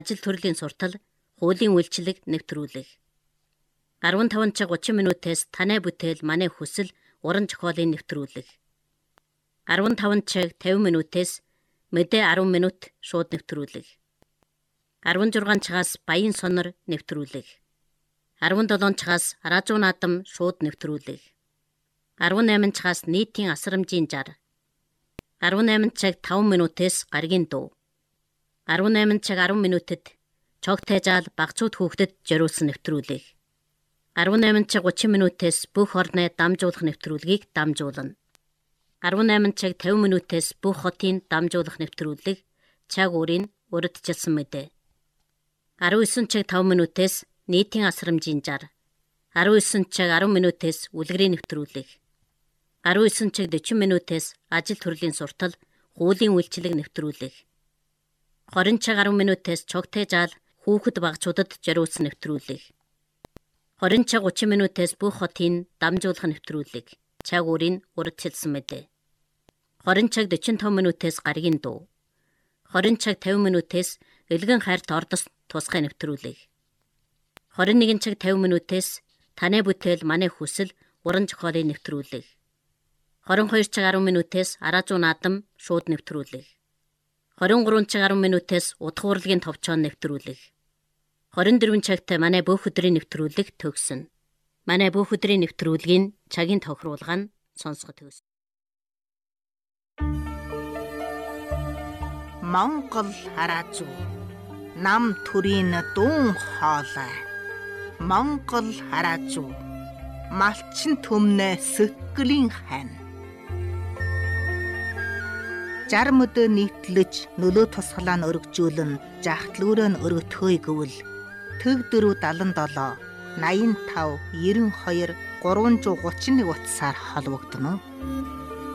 ажил төрлийн суртал, хуулийн үйлчлэг нэвтрүүлэг. 15 цаг 30 минутээс танай бүтээл, манай хүсэл, уран зохиолын нэвтрүүлэг. 15 цаг 50 минутээс мэдээ 10 минут шууд нэвтрүүлэг. 16 цагаас баян сонор нэвтрүүлэг. 17 цагаас радио наадам шууд нэвтрүүлэг. 18 цагаас нийтийн асрамжийн жар. 18 цаг 5 минутээс гаргийн дуу. 18 цаг 10 минутэд цогтой жаал багцууд хүүхдэд зориулсан нэвтрүүлэг. 18 цаг 30 минутээс бүх орны дамжуулах нэвтрүүлгийг дамжуулна. 18 цаг 50 минутээс бүх хотын дамжуулах нэвтрүүлэг, цаг өөрийн урьдчилсан мэдээ. 19 цаг 5 минутээс нийтийн асрамжийн жар. 19 цаг 10 минутээс үлгэрийн нэвтрүүлэг. 19 цаг 40 минутээс ажил төрлийн суртал, хуулийн үйлчлэг нэвтрүүлэг. 20 цаг 10 минутээс цогтой жаал хүүхэд багцуудад зориулсан нэвтрүүлэг. 20 цаг 30 минутээс бүх хотын дамжуулах нэвтрүүлэг, цаг өөрийн урьдчилсан мэдээ. 20 цаг 45 минутээс гаргийн дуу. 20 цаг 50 минутээс элгэн хайрт ордос тусгай нэвтрүүлэг. 21 цаг 50 минутээс танай бүтээл, манай хүсэл, уран зохиолын нэвтрүүлэг. 22 цаг 10 минутээс радио наадам шууд нэвтрүүлэг. 23 цаг 10 минутээс утга урлагийн товчоон нэвтрүүлэг. 24 цагт манай бүх өдрийн нэвтрүүлэг төгснө. Манай бүх өдрийн нэвтрүүлгийн цагийн тохируулга нь сонсгох төс. Монгол радио нам төрийн дуун хоолой. Монгол радио малчин төмнө сэтгэлийн хань. 60 өдөө нийтлэж нөлөө тусгалаа нь өргөжүүлэн жахтлуураа нь өргөтгөөе гэвэл Төг 477 85 92 331 утсаар холбогдно.